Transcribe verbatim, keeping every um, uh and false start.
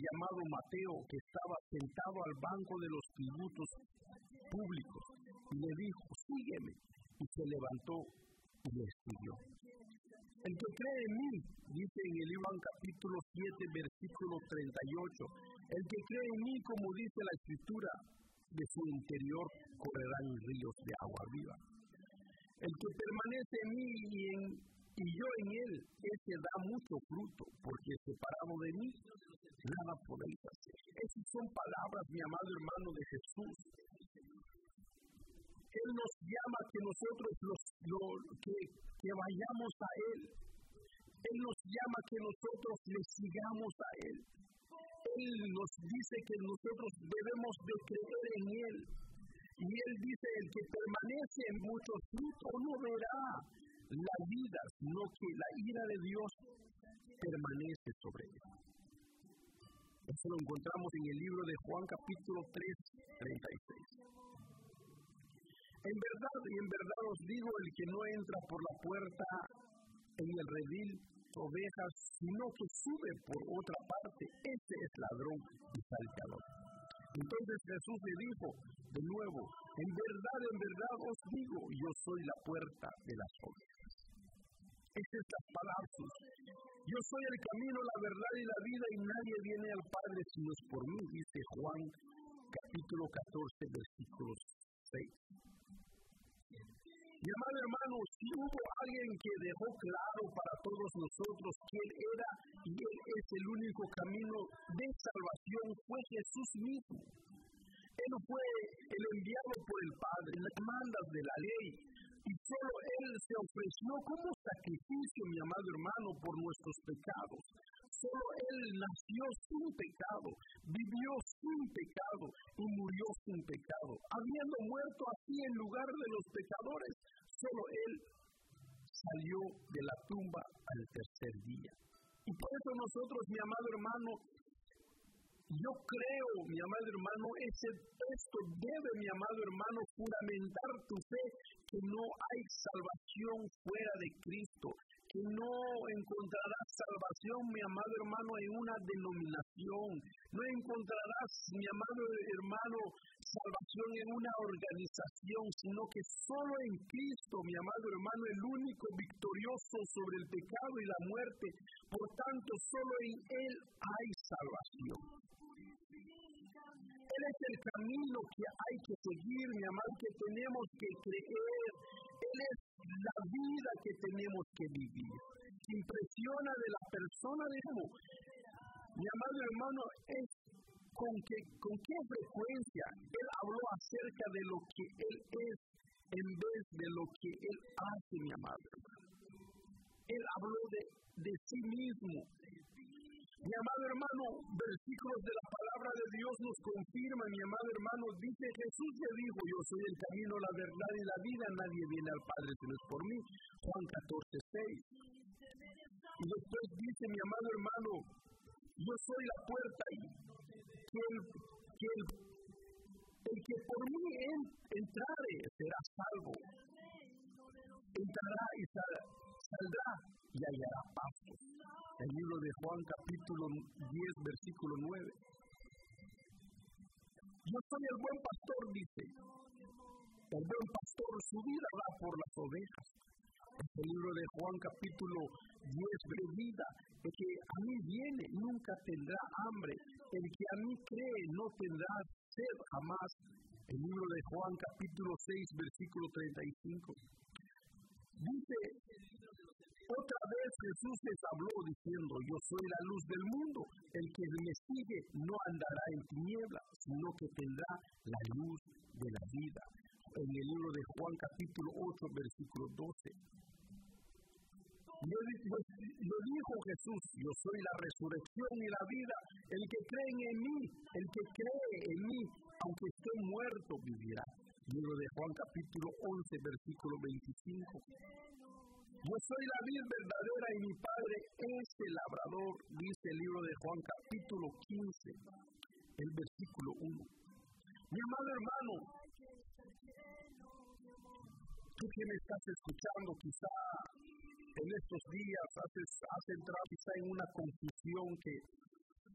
llamado Mateo, que estaba sentado al banco de los tributos públicos, y le dijo, sígueme, y se levantó y le siguió. El que cree en mí, dice en el libro capítulo siete, versículo treinta y ocho, el que cree en mí, como dice la Escritura, de su interior correrán ríos de agua viva. El que permanece en mí y, en, y yo en él, ese da mucho fruto, porque separado de mí, nada podéis hacer. Esas son palabras, mi amado hermano, de Jesús. Él nos llama que nosotros los, lo, que, que vayamos a Él. Él nos llama que nosotros le sigamos a Él. Él nos dice que nosotros debemos de creer en Él. Y Él dice, el que permanece en mucho fruto no verá la vida, sino que la ira de Dios permanece sobre él. Eso lo encontramos en el libro de Juan capítulo tres, treinta y seis. En verdad, y en verdad os digo, el que no entra por la puerta en el redil de ovejas, sino que sube por otra parte, ese es ladrón y salteador. Entonces Jesús le dijo de nuevo, en verdad, en verdad os digo, yo soy la puerta de las ovejas. Estas es las palabras. Yo soy el camino, la verdad y la vida, y nadie viene al Padre si no es por mí, dice Juan capítulo catorce, versículo seis. Mi amado hermano, si hubo alguien que dejó claro para todos nosotros que Él era y Él es el único camino de salvación, fue Jesús mismo. Él fue el enviado por el Padre, las demandas de la ley, y solo Él se ofreció como sacrificio, mi amado hermano, por nuestros pecados. Solo Él nació sin pecado, vivió sin pecado y murió sin pecado. Habiendo muerto así en lugar de los pecadores, solo Él salió de la tumba al tercer día. Y por eso nosotros, mi amado hermano, yo creo, mi amado hermano, ese texto debe, mi amado hermano, fundamentar tu fe, que no hay salvación fuera de Cristo, que no encontrarás salvación, mi amado hermano, en una denominación, no encontrarás, mi amado hermano, salvación en una organización, sino que solo en Cristo, mi amado hermano, el único victorioso sobre el pecado y la muerte. Por tanto, solo en Él hay salvación. Él es el camino que hay que seguir, mi amado, que tenemos que creer. Él es la vida que tenemos que vivir. Se impresiona de la persona de Dios. Mi amado hermano, es con, que, con qué frecuencia Él habló acerca de lo que Él es en vez de lo que Él hace, mi amado hermano. Él habló de, de sí mismo. Mi amado hermano, versículos de la palabra de Dios nos confirman, mi amado hermano, dice Jesús le dijo, yo soy el camino, la verdad y la vida, nadie viene al Padre si no es por mí, Juan catorce, seis. Y después dice, mi amado hermano, yo soy la puerta y que el que, el, el que por mí en, entrare será salvo, entrará y sal, saldrá y hallará pasto. El libro de Juan capítulo diez, versículo nueve. Yo soy el buen pastor, dice. El buen pastor su vida da por las ovejas. El libro de Juan capítulo diez, vida, el que a mí viene nunca tendrá hambre. El que a mí cree no tendrá sed jamás. El libro de Juan capítulo seis, versículo treinta y cinco. Dice, otra vez Jesús les habló diciendo, yo soy la luz del mundo, el que me sigue no andará en tinieblas, sino que tendrá la luz de la vida. En el libro de Juan capítulo ocho, versículo doce. Lo, lo, lo dijo Jesús, yo soy la resurrección y la vida, el que cree en mí, el que cree en mí, aunque esté muerto, vivirá. Libro de Juan capítulo once, versículo veinticinco. Yo soy la vid verdadera y mi Padre es el labrador, dice el libro de Juan capítulo quince, el versículo uno. Mi amado hermano, tú que me estás escuchando, quizá en estos días has, has entrado quizá en una confusión que